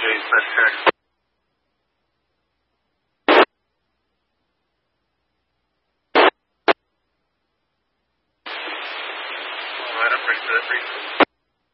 Jay's best check. All right, I'm ready for that brief.